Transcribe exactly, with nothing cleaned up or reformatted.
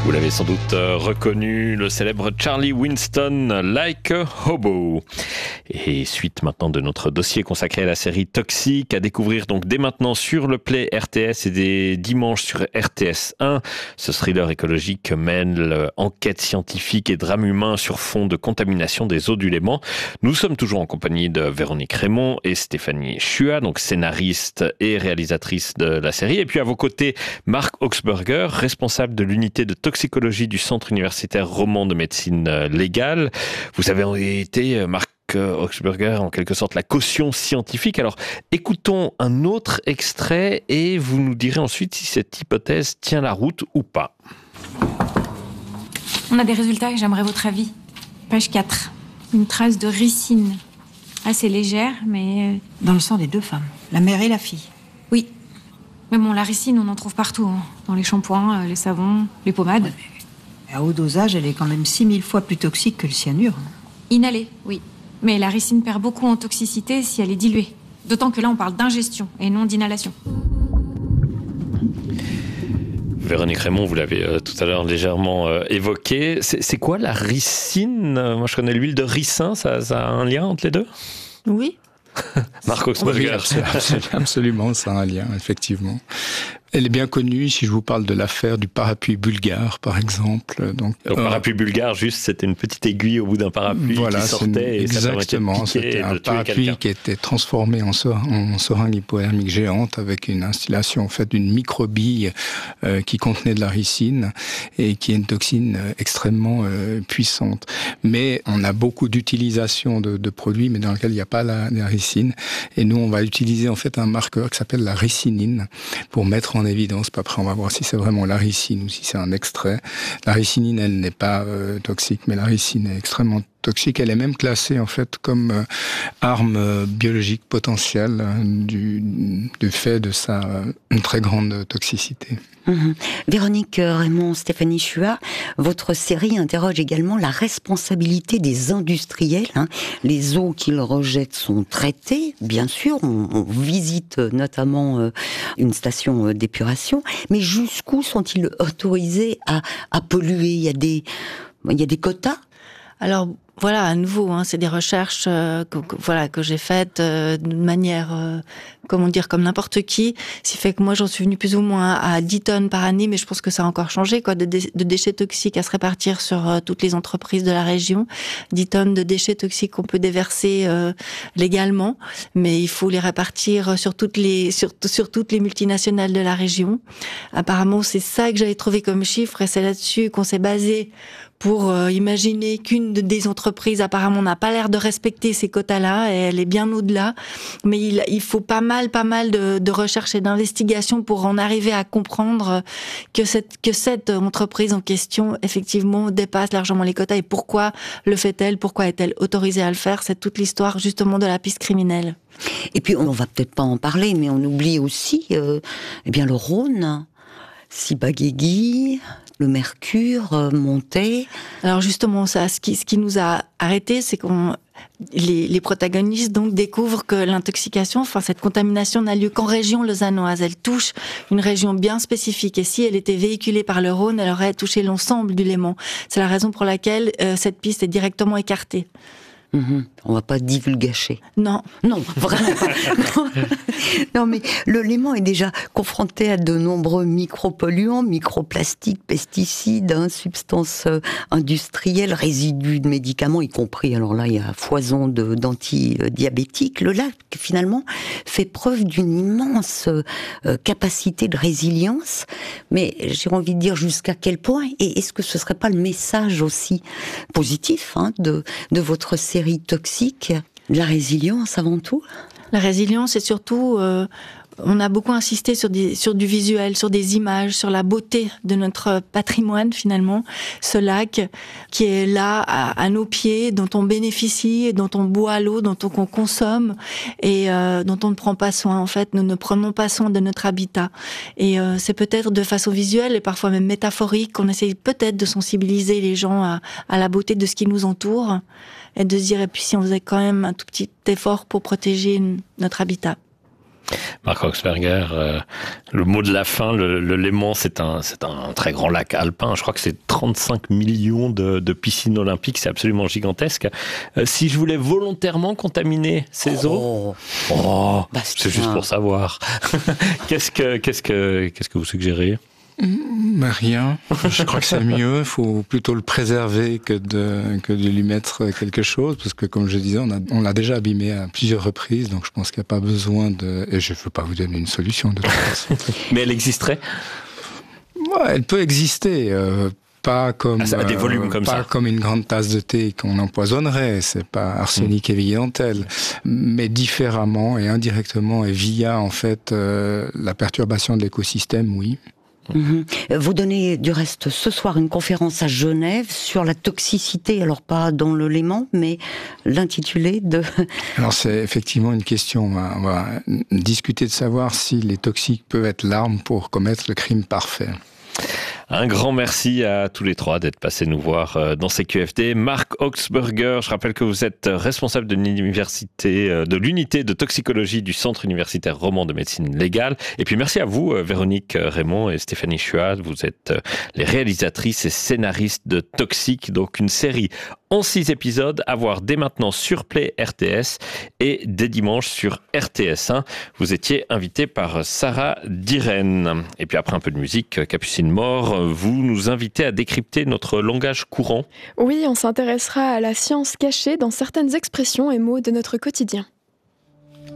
Vous l'avez sans doute reconnu, le célèbre Charlie Winston, Like a Hobo. Et suite maintenant de notre dossier consacré à la série Toxique, à découvrir donc dès maintenant sur le Play R T S et dès dimanche sur R T S un. Ce thriller écologique mêle enquête scientifique et drame humain sur fond de contamination des eaux du Léman. Nous sommes toujours en compagnie de Véronique Raymond et Stéphanie Chua, donc scénariste et réalisatrice de la série. Et puis à vos côtés, Marc Augsburger, responsable de l'unité de toxicologie du Centre universitaire roman de médecine légale. Vous avez été, Marc Augsburger, en quelque sorte la caution scientifique. Alors écoutons un autre extrait et vous nous direz ensuite si cette hypothèse tient la route ou pas. On a des résultats et j'aimerais votre avis. Page quatre. Une trace de ricine. Assez légère, mais... Dans le sang des deux femmes, la mère et la fille. Oui. Mais bon, la ricine, on en trouve partout. Hein. Dans les shampoings, les savons, les pommades. Ouais, mais à haut dosage, elle est quand même six mille fois plus toxique que le cyanure. Inhalée, oui. Mais la ricine perd beaucoup en toxicité si elle est diluée. D'autant que là, on parle d'ingestion et non d'inhalation. Véronique Raymond, vous l'avez euh, tout à l'heure légèrement euh, évoqué. C'est, c'est quoi la ricine ? Moi, je connais l'huile de ricin. Ça, ça a un lien entre les deux ? Oui. Marc Augsburger. Oui, absolument, ça a un lien, effectivement. Elle est bien connue, si je vous parle de l'affaire du parapluie bulgare, par exemple. Donc, Le parapluie euh, bulgare, juste, c'était une petite aiguille au bout d'un parapluie voilà, qui sortait et exactement, ça permettait de piquer c'était et de un parapluie quelqu'un. qui était transformé en, ser- en seringue hypodermique géante avec une installation en fait d'une microbille euh, qui contenait de la ricine et qui est une toxine euh, extrêmement euh, puissante. Mais on a beaucoup d'utilisation de, de produits, mais dans lesquels il n'y a pas la, la ricine. Et nous, on va utiliser en fait un marqueur qui s'appelle la ricinine pour mettre en évidence. Puis après, on va voir si c'est vraiment la ricine ou si c'est un extrait. La ricinine, elle n'est pas euh, toxique, mais la ricine est extrêmement toxique. Elle est même classée en fait comme euh, arme euh, biologique potentielle euh, du, du fait de sa euh, une très grande toxicité. Mmh. Véronique Raymond, Stéphanie Chua, votre série interroge également la responsabilité des industriels. Hein. Les eaux qu'ils rejettent sont traitées, bien sûr. On, on visite notamment euh, une station d'épuration, mais jusqu'où sont-ils autorisés à, à polluer ? Il y a des, il y a des quotas ? Alors voilà, à nouveau, hein, c'est des recherches euh, que, que, voilà, que j'ai faites euh, de manière, euh, comment dire, comme n'importe qui. Ce qui fait que moi, j'en suis venue plus ou moins à dix tonnes par année, mais je pense que ça a encore changé, quoi, de, dé- de déchets toxiques à se répartir sur euh, toutes les entreprises de la région. dix tonnes de déchets toxiques qu'on peut déverser euh, légalement, mais il faut les répartir sur toutes les, sur, sur toutes les multinationales de la région. Apparemment, c'est ça que j'avais trouvé comme chiffre, et c'est là-dessus qu'on s'est basé pour euh, imaginer qu'une des entreprises apparemment n'a pas l'air de respecter ces quotas-là, et elle est bien au-delà. Mais il, il faut pas mal, pas mal de, de recherche et d'investigation pour en arriver à comprendre que cette, que cette entreprise en question, effectivement, dépasse largement les quotas. Et pourquoi le fait-elle ? Pourquoi est-elle autorisée à le faire ? C'est toute l'histoire, justement, de la piste criminelle. Et puis, on va peut-être pas en parler, mais on oublie aussi, euh, eh bien, le Rhône, Ciba-Geigy, le mercure euh, montait. Alors justement, ça, ce qui, ce qui nous a arrêtés, c'est qu'on les, les protagonistes donc découvrent que l'intoxication, enfin cette contamination n'a lieu qu'en région lausannoise. Elle touche une région bien spécifique, et si elle était véhiculée par le Rhône, elle aurait touché l'ensemble du Léman. C'est la raison pour laquelle euh, cette piste est directement écartée. Mmh, on va pas divulgacher. Non. Non, vraiment pas. non. non, mais le Léman est déjà confronté à de nombreux micropolluants, microplastiques, pesticides, hein, substances euh, industrielles, résidus de médicaments, y compris, alors là, il y a foison de, d'antidiabétiques. Le lac, finalement, fait preuve d'une immense euh, capacité de résilience, mais j'ai envie de dire jusqu'à quel point, et est-ce que ce serait pas le message aussi positif hein, de, de votre série toxique, la résilience avant tout. La résilience, c'est surtout, euh, on a beaucoup insisté sur, des, sur du visuel, sur des images, sur la beauté de notre patrimoine finalement. Ce lac qui est là à, à nos pieds, dont on bénéficie, dont on boit l'eau, dont on, on consomme et euh, dont on ne prend pas soin. En fait, nous ne prenons pas soin de notre habitat. Et euh, c'est peut-être de façon visuelle et parfois même métaphorique qu'on essaye peut-être de sensibiliser les gens à, à la beauté de ce qui nous entoure. Et de se dire, et puis si on faisait quand même un tout petit effort pour protéger notre habitat. Marc Oxberger, euh, le mot de la fin, le, le Léman, c'est un, c'est un très grand lac alpin. Je crois que c'est trente-cinq millions de, de piscines olympiques. C'est absolument gigantesque. Euh, si je voulais volontairement contaminer ces eaux, Oh, oh, Bastien. c'est juste pour savoir. qu'est-ce que, qu'est-ce que, qu'est-ce que vous suggérez ? Mais rien. Je crois que c'est mieux. Il faut plutôt le préserver que de, que de lui mettre quelque chose. Parce que, comme je disais, on, a, on l'a déjà abîmé à plusieurs reprises. Donc, je pense qu'il n'y a pas besoin de... Et je ne veux pas vous donner une solution, de toute façon. Mais elle existerait ? Ouais, elle peut exister. Euh, pas comme, ah, ça a des volumes euh, comme pas ça. comme une grande tasse de thé qu'on empoisonnerait. C'est pas arsenic mmh. évidentelle. Mais différemment et indirectement et via, en fait, euh, la perturbation de l'écosystème, oui. Mmh. Vous donnez du reste ce soir une conférence à Genève sur la toxicité, alors pas dans le Léman, mais l'intitulé de... Alors c'est effectivement une question, on va, on va discuter de savoir si les toxiques peuvent être l'arme pour commettre le crime parfait. Un grand merci à tous les trois d'être passés nous voir dans C Q F D. Marc Oxberger, je rappelle que vous êtes responsable de l'université, de l'unité de toxicologie du Centre universitaire roman de médecine légale. Et puis merci à vous, Véronique Raymond et Stéphanie Chuat. Vous êtes les réalisatrices et scénaristes de Toxique, donc une série en six épisodes à voir dès maintenant sur Play R T S et dès dimanche sur R T S un. Vous étiez invité par Sarah Diren. Et puis après un peu de musique, Capucine Mort, vous nous invitez à décrypter notre langage courant. Oui, on s'intéressera à la science cachée dans certaines expressions et mots de notre quotidien.